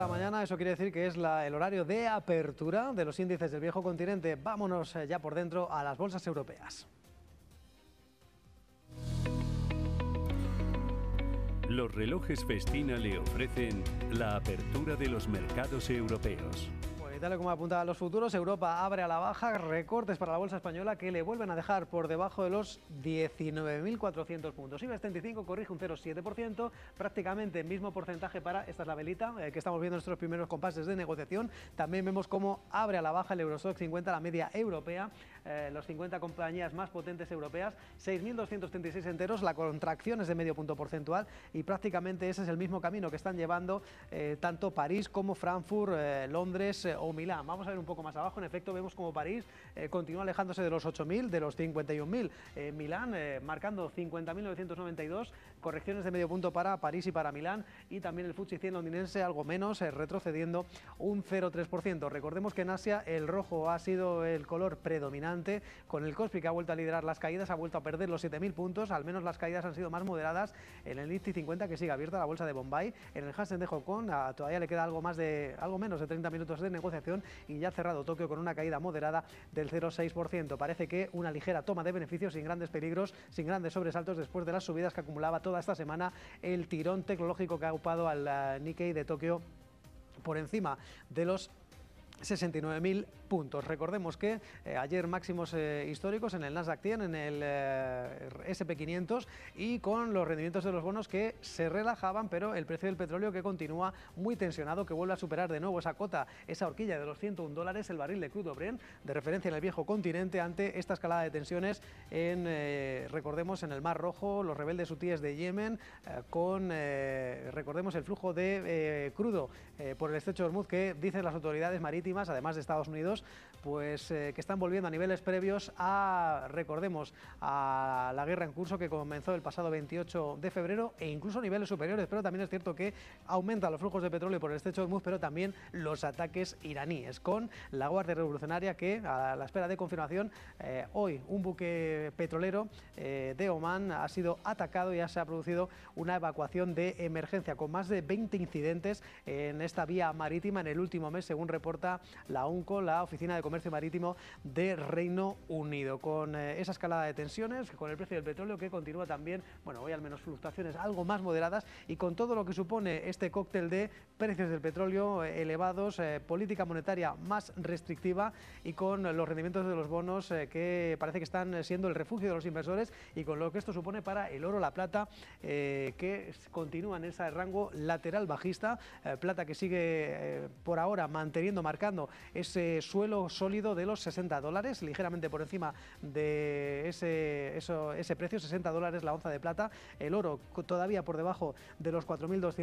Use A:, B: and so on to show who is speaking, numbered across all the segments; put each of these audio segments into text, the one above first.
A: La mañana, eso quiere decir que es el horario de apertura de los índices del viejo continente. Vámonos ya por dentro a las bolsas europeas.
B: Los relojes Festina le ofrecen la apertura de los mercados europeos.
A: Tal y como apuntaban los futuros, Europa abre a la baja, recortes para la bolsa española que le vuelven a dejar por debajo de los 19.400 puntos. IBEX 35 corrige un 0,7%, prácticamente mismo porcentaje para, esta es la velita que estamos viendo en nuestros primeros compases de negociación. También vemos cómo abre a la baja el Eurostoxx 50, la media europea, los 50 compañías más potentes europeas, 6.236 enteros, la contracción es de medio punto porcentual y prácticamente ese es el mismo camino que están llevando tanto París como Frankfurt, Londres o Milán. Vamos a ver un poco más abajo. En efecto, vemos como París continúa alejándose de los 8.000, de los 51.000. Milán marcando 50.992, correcciones de medio punto para París y para Milán, y también el FTSE 100 londinense algo menos, retrocediendo un 0,3%. Recordemos que en Asia el rojo ha sido el color predominante, con el Kospi que ha vuelto a liderar las caídas, ha vuelto a perder los 7.000 puntos, al menos las caídas han sido más moderadas en el Nifty 50, que sigue abierta la bolsa de Bombay. En el Hansen de Hong Kong todavía le queda algo menos de 30 minutos de negociación y ya ha cerrado Tokio con una caída moderada del 0,6%. Parece que una ligera toma de beneficios sin grandes peligros, sin grandes sobresaltos después de las subidas que acumulaba toda esta semana el tirón tecnológico que ha ocupado al Nikkei de Tokio por encima de los 69.000 puntos. Recordemos que ayer máximos históricos en el Nasdaq 100, en el S&P 500 y con los rendimientos de los bonos que se relajaban, pero el precio del petróleo que continúa muy tensionado, que vuelve a superar de nuevo esa cota, esa horquilla de los $101 el barril de crudo Brent, de referencia en el viejo continente, ante esta escalada de tensiones en, recordemos, en el Mar Rojo, los rebeldes hutíes de Yemen, con, recordemos, el flujo de crudo por el estrecho de Hormuz, que dicen las autoridades marítimas, además de Estados Unidos, pues que están volviendo a niveles previos a, recordemos, a la guerra en curso que comenzó el pasado 28 de febrero e incluso a niveles superiores. Pero también es cierto que aumentan los flujos de petróleo por el estrecho de Hormuz, pero también los ataques iraníes, con la Guardia Revolucionaria que, a la espera de confirmación, hoy un buque petrolero de Omán ha sido atacado y ya se ha producido una evacuación de emergencia, con más de 20 incidentes en esta vía marítima en el último mes, según reporta la UNCO, la Oficina de Comercio Marítimo de Reino Unido, con esa escalada de tensiones, con el precio del petróleo que continúa también, bueno, hoy al menos fluctuaciones algo más moderadas, y con todo lo que supone este cóctel de precios del petróleo elevados, política monetaria más restrictiva y con los rendimientos de los bonos que parece que están siendo el refugio de los inversores, y con lo que esto supone para el oro, la plata, que continúa en ese rango lateral bajista, plata que sigue por ahora marcando ese suelo sólido de los $60, ligeramente por encima de ese precio, $60 la onza de plata. El oro todavía por debajo de los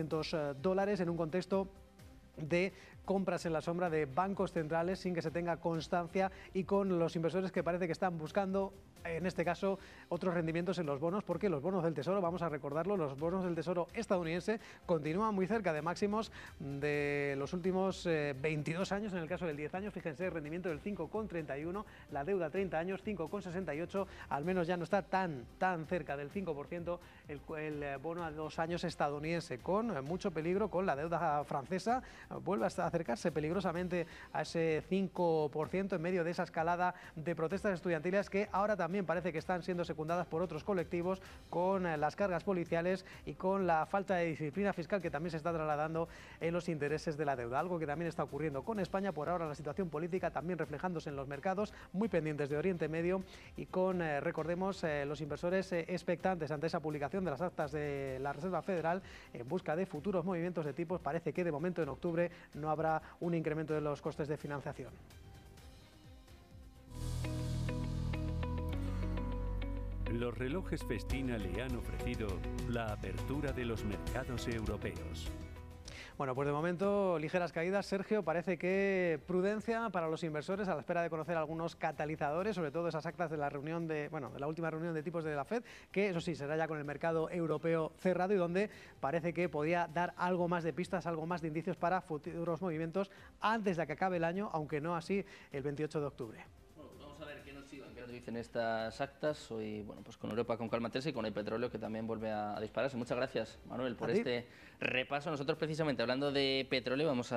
A: $4.200 en un contexto de compras en la sombra de bancos centrales sin que se tenga constancia, y con los inversores que parece que están buscando, en este caso, otros rendimientos en los bonos, porque los bonos del Tesoro, vamos a recordarlo, los bonos del Tesoro estadounidense continúan muy cerca de máximos de los últimos 22 años. En el caso del 10 años, fíjense, el rendimiento del 5,31, la deuda 30 años 5,68, al menos ya no está tan cerca del 5% el bono a 2 años estadounidense, con mucho peligro, con la deuda francesa vuelve a acercarse peligrosamente a ese 5% en medio de esa escalada de protestas estudiantiles que ahora también parece que están siendo secundadas por otros colectivos, con las cargas policiales y con la falta de disciplina fiscal que también se está trasladando en los intereses de la deuda, algo que también está ocurriendo con España. Por ahora la situación política también reflejándose en los mercados, muy pendientes de Oriente Medio, y con, recordemos, los inversores expectantes ante esa publicación de las actas de la Reserva Federal en busca de futuros movimientos de tipos. Parece que de momento en octubre no habrá un incremento de los costes de financiación.
B: Los relojes Festina le han ofrecido la apertura de los mercados europeos.
A: Bueno, pues de momento ligeras caídas. Sergio, parece que prudencia para los inversores a la espera de conocer algunos catalizadores, sobre todo esas actas de la reunión de la última reunión de tipos de la FED, que eso sí será ya con el mercado europeo cerrado y donde parece que podría dar algo más de pistas, algo más de indicios para futuros movimientos antes de que acabe el año, aunque no así el 28 de octubre.
C: Bueno, vamos a ver qué nos nos dicen estas actas. Hoy, bueno, pues con Europa con calma tensa y con el petróleo que también vuelve a dispararse. Muchas gracias, Manuel, por este repaso. Nosotros precisamente hablando de petróleo vamos a